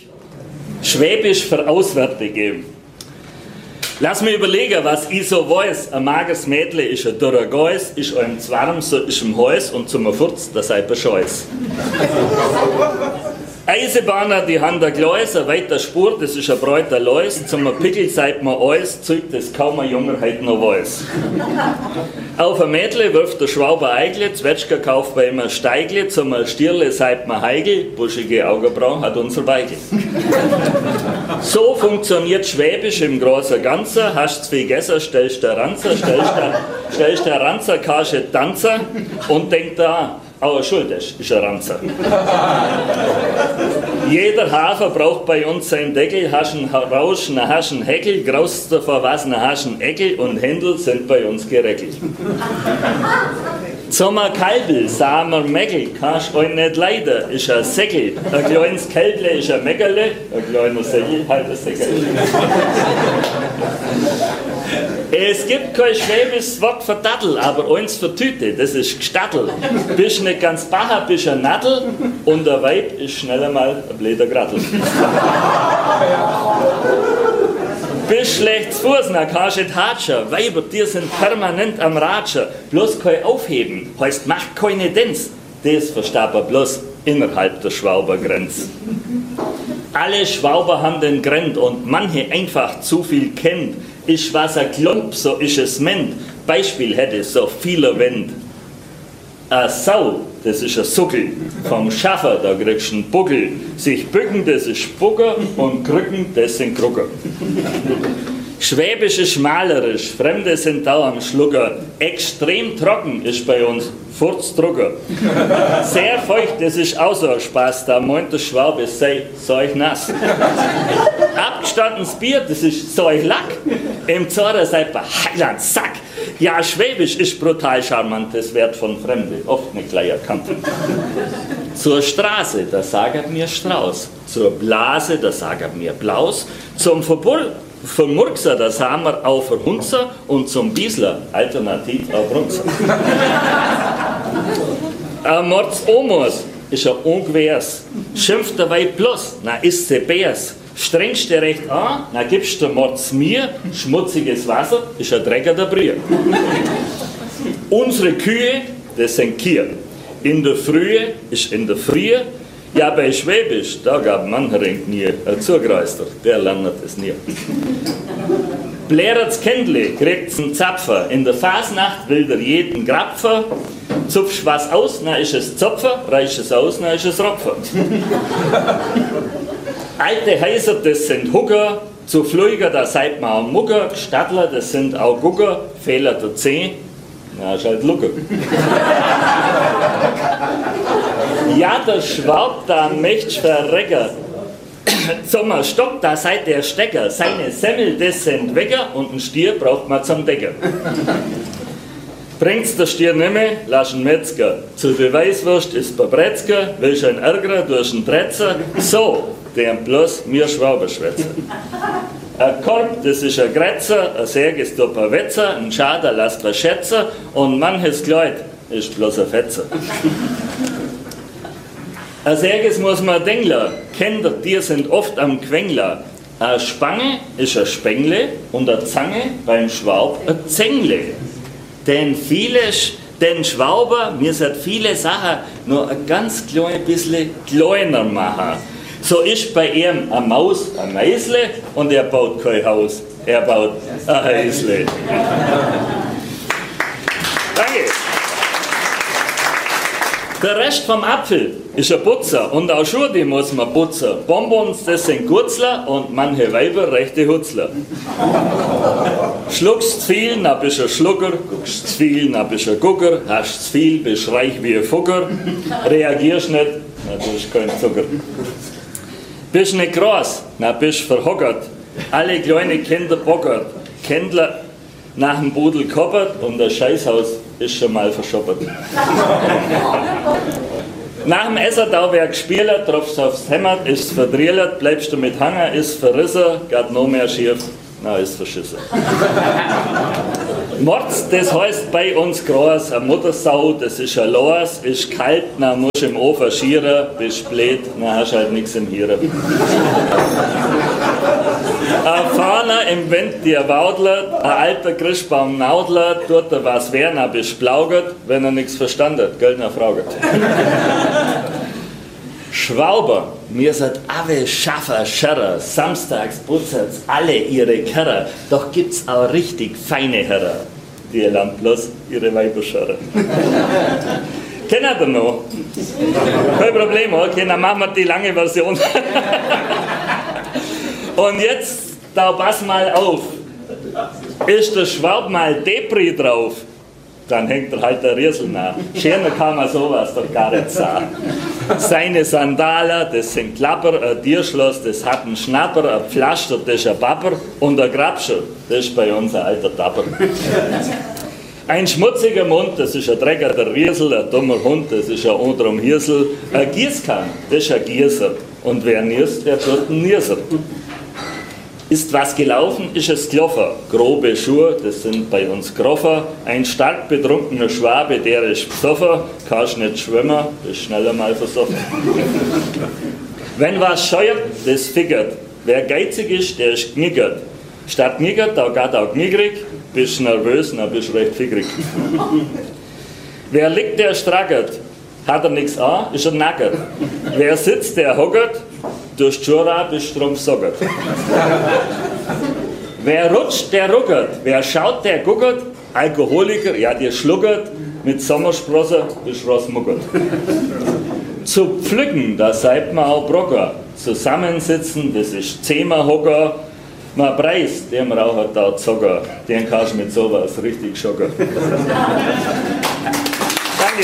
Schwäbisch für Auswärtige. Lass mich überlegen, was ich so weiß. Ein mageres Mädle ist ein dürrer Geus, ist einem zu warm, so ist im Haus und zum Furz, das sei Bescheuß. Eisenbahner, die haben der Gleis, eine weiter Spur, das ist ein bräuter Leus, zum Pickel seit man alles, zeigt das kaum ein Junger heute noch weiß. Auf ein Mädle wirft der Schwauber Eigle, Zwetschger kauft bei ihm ein Steigle, zum Stierle seit man Heigel, buschige Augenbrauen hat unser Weigel. So funktioniert Schwäbisch im großen Ganzen, hast zu viel gegessen, stellst der Ranzer, stellst der Ranzer, kannst Tanzer und denkt da, aber schuld ist ein Ranzer. Jeder Hafer braucht bei uns seinen Deckel, hast einen Rausch, hast einen Heckel, graust davor was, hast einen Eckel und Händel sind bei uns gereckelt. Sommer Kalbel, Samer Meckel, kannst euch nicht leiden, ist ein Säckel. Ein kleines Kälble ist ein Meckerle, ein kleiner Säckel halt ein Säckel. Es gibt kein schwäbisches Wort für Dattel, aber eins für Tüte, das ist Gstattel. Bist nicht ganz Bacher, bist ein Nattel und der Weib ist schnell einmal ein blöder Grattel. Bist schlecht zu Fuß, dann kannst du nicht hatschen. Weiber, die sind permanent am Ratschen. Bloß kein Aufheben, heißt macht keine Dens. Das versteht man bloß innerhalb der Schwaubergrenze. Alle Schwauber haben den Grend und manche einfach zu viel kennt. Ist was ein Klump, so ist es ment. Beispiel hätte so viele Wend. A Sau, das ist ein Suckel. Vom Schaffer, da kriegst du einen Buckel. Sich bücken, das ist Spucker und Krücken, das sind Krucker. Schwäbisch ist malerisch, Fremde sind da am Schlucker. Extrem trocken ist bei uns Furzdrucker. Sehr feucht, das ist auch so ein Spaß, da meint der Schwabe, sei seuch nass. Abgestandenes Bier, das ist seuch Lack. Im Zorra seid ihr Heiland Sack. Ja, Schwäbisch ist brutal charmant, das wird von Fremde oft nicht gleich erkannt. Zur Straße, da sagt mir Strauß. Zur Blase, da sagt mir Blaus. Zum Vermurkser, das haben wir auf Hunzer und zum Biesler alternativ auf Runzer. Ein Mordsomos ist ein Ungewehrs. Schimpft dabei bloß, na ist sie Bärs. Strengst du recht an, na gibst du Mords mir, schmutziges Wasser ist ein Drecker der Brühe. Unsere Kühe, das sind Kier. In der Frühe ist in der Frühe. Ja, bei Schwäbisch, da gab mancher nie ein Zugreister, der lernt es nie. Blärert's Kendle, kriegt's einen Zapfer, in der Fasnacht will der jeden Grapfer, zupfst was aus, na ist es Zopfer, reicht es aus, na ist es Ropfer. Alte Häuser, das sind Hucker, zu Flüger, da seid man am Mucker, Stadtler, das sind auch Gucker, Fehler der Zeh, na ist halt Lucke. Ja, der Schwab, da möcht's verrecken. Zum Stock, da seid der Stecker. Seine Semmel, das sind Wecker und ein Stier braucht man zum Decker. Bringt's der Stier nimmer, lass ihn Metzger. Zu viel Weißwurst ist Babretzker, willst ein Ärger durch einen Tretzer. So, der bloß mir Schwaber schwätze. Ein Korb, das ist ein Grätzer, ein Säg ist ein Wetzer, ein Schader lasst man schätzen und manches Kleid ist bloß ein Fetzer. Ein Säges muss man denken, Kinder, die sind oft am Quengler. Eine Spange ist ein Spengle und eine Zange beim Schwaub ein Zengle. Denn Schwauber, mir sind viele Sachen nur ein ganz klein bisschen kleiner machen. So ist bei ihm eine Maus ein Meisle und er baut kein Haus, er baut ein Häusle. Danke. Der Rest vom Apfel ist ein Putzer und auch Schuhe, die muss man putzen. Bonbons, das sind Gurzler und manche Weiber rechte Hutzler. Schluckst zu viel, dann bist du ein Schlucker, guckst zu viel, dann bist du ein Gucker, hast zu viel, bist reich wie ein Fucker, reagierst nicht, dann bist du kein Zucker. Bist nicht groß, dann bist du verhockert, alle kleinen Kinder bockert, Kindler nach dem Budel koppert und das Scheißhaus ist schon mal verschoppert. Nach dem Essertauwerk gespielt, tropfst aufs Hemd, ist verdriellert, bleibst du mit Hanger, ist verrissen, geht noch mehr schief, na ist verschissen. Mords, das heißt bei uns groß, eine Muttersau, das ist ein Los, ist kalt, dann musst du im Ofen schieren, bist blöd, dann hast du halt nichts im Hirn. Ein Fahner im Wind, der waudelt, ein alter Christbaum naudelt, tut er was werden, er bist blaugert, wenn er nichts verstanden hat, gell, dann fragt. Schwauber, mir seid alle Schaffer, Scherrer, samstags putzert's alle ihre Kerrer, doch gibt's auch richtig feine Herrer, die lernen bloß ihre Weiber scharren. Kennt ihr noch? Kein Problem, okay, dann machen wir die lange Version. Und jetzt, da pass mal auf, ist der Schwab mal Depri drauf, dann hängt er halt der Riesel nach. Schöner kann man sowas doch gar nicht sagen. Seine Sandalen, das sind Klapper, ein Tierschloss, das hat einen Schnapper, ein Pflaster, das ist ein Papper und ein Grabscher, das ist bei uns ein alter Tapper. Ein schmutziger Mund, das ist ein Drecker, der Riesel, ein dummer Hund, das ist ein unterm Hirsel, ein Gießkann, das ist ein Gießer und wer niest, der tut einen Nieser. Ist was gelaufen, ist es gelaufen. Grobe Schuhe, das sind bei uns Groffer. Ein stark betrunkener Schwabe, der ist besoffen. Kannst nicht schwimmen, bist schneller mal versoffen. Wenn was scheuert, das fickert. Wer geizig ist, der ist knickert. Statt knickert, da geht auch knickrig. Bist nervös, dann bist recht fickrig. Wer liegt, der strackert. Hat er nichts an, ist er nackert. Wer sitzt, der hockert. Durch die Jura bist du drum sockert. Wer rutscht, der ruckert. Wer schaut, der guckert. Alkoholiker, ja, der schluckert. Mit Sommersprosse bist du rausmuckert. Zu pflücken, da seid man auch Brocker. Zusammensitzen, das ist Zehmerhocker. Man preist, dem raucht da Zocker. Den kannst du mit sowas richtig schocken. Danke.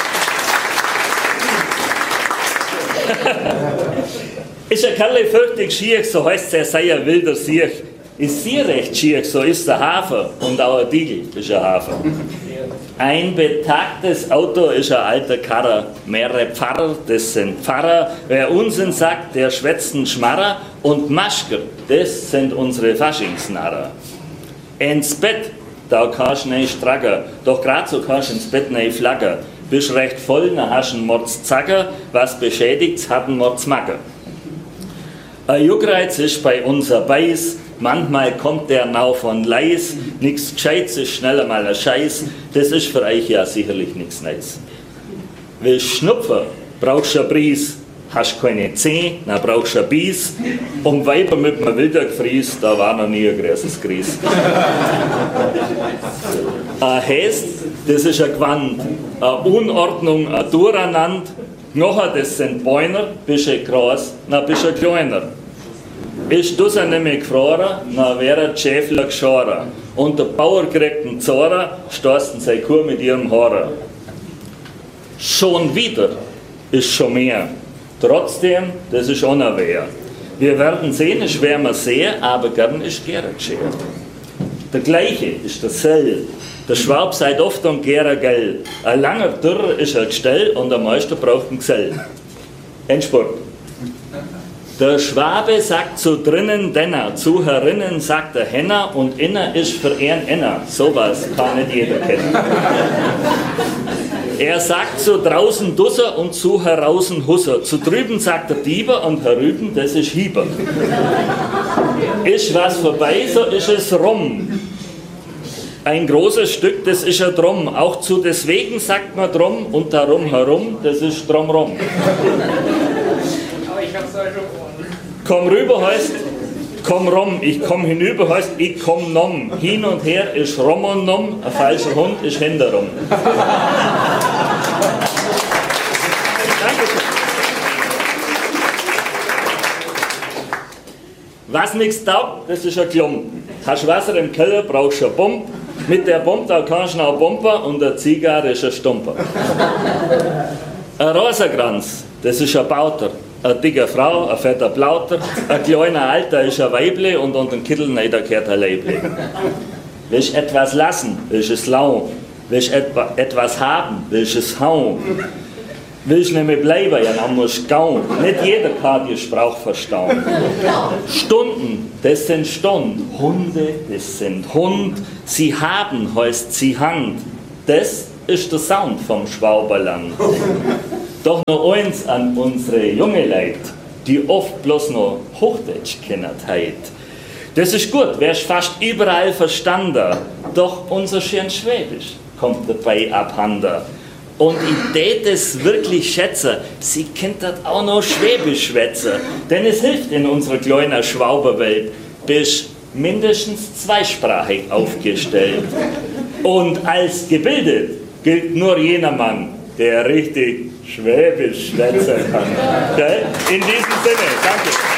Ist ein Kerl fürchtig schier, so heißt es, er sei ein wilder Siech. Ist sie recht schier, so ist der Hafer. Und auch ein Diegel ist ein Hafer. Ein betagtes Auto ist ein alter Karrer. Mehrere Pfarrer, das sind Pfarrer. Wer Unsinn sagt, der schwätzt einen Schmarrer. Und Maschker, das sind unsere Faschingsnarrer. Ins Bett, da kannst du nicht stracken. Doch grad so kannst du ins Bett nicht flacken. Bist recht voll, dann hast du einen Mordszacker. Was beschädigt's, hat einen Mordsmacker. Ein Juckreiz ist bei uns ein Beiß, manchmal kommt der Nau von Leis, nix Gescheites ist schneller mal ein Scheiß, das ist für euch ja sicherlich nix Neues. Willst Schnupfen, brauchst du ein Bries, hast keine Zeh, dann brauchst du ein Bies, um Weiber mit einem Wilder gefries, da war noch nie ein großes Gries. Ein Häst, das ist ein Gewand, eine Unordnung, ein Durcheinander. Knochen, das sind Bäuner, bist du groß, dann bist du kleiner. Ist du sie nämlich gefroren, dann wäre der Schäfler geschoren. Und der Bauer kriegt einen Zorer, stoßen seine Kuh mit ihrem Horror. Schon wieder ist schon mehr. Trotzdem, das ist unaware. Wir werden sehen, es werden wir sehen, aber gern ist gerne geschehen. Der gleiche ist der Sell. Der Schwab seid oft und gärer gell. Ein langer Dürr ist ein Gestell und der Meister braucht einen Gesell. Endspurt. Der Schwabe sagt zu drinnen Denner, zu herinnen sagt der Henner und inner ist für ihn Enner. Sowas kann nicht jeder kennen. Er sagt zu draußen Dusser und zu heraußen Husser. Zu drüben sagt der Dieber und herüben, das ist Hieber. Ist was vorbei, so ist es rum. Ein großes Stück, das ist ein Drum. Auch zu deswegen sagt man drum und darum herum, das ist drumrum. Aber ich hab's da schon gewonnen. Komm rüber heißt, komm rum. Ich komm hinüber heißt, ich komm nom. Hin und her ist rum und nom. Ein falscher Hund ist hinterrum. Dankeschön. Was nichts taugt, das ist ein Klump. Hast du Wasser im Keller, brauchst du eine Pumpe. Mit der Pumpe da kannst du noch pumpen und eine Zigarre ist ein Stumper. Ein Rosenkranz, das ist ein Bauter. Eine dicke Frau, ein fetter Plauter. Ein kleiner Alter ist ein Weible und unter den Kittel gehört ein Leible. Willst du etwas lassen, willst du es lau. Willst du etwas haben, willst du es hauen. will ich nämlich bleiben, ja, dann muss gauen. Nicht jeder kann die Sprache verstauen. Stunden, das sind Stunden. Hunde, das sind Hund. Sie haben, heißt sie Hand. Das ist der Sound vom Schwaberland. Doch noch eins an unsere junge Leute, die oft bloß noch Hochdeutsch kennen heute. Das ist gut, wär's fast überall verstanden. Doch unser schön Schwäbisch kommt dabei abhanden. Und ich tät es wirklich schätzen, sie kennt das auch noch Schwäbisch schwätzen. Denn es hilft in unserer kleinen Schwauberwelt, bis mindestens zweisprachig aufgestellt. Und als gebildet gilt nur jener Mann, der richtig Schwäbisch schwätzen kann. Okay? In diesem Sinne, danke.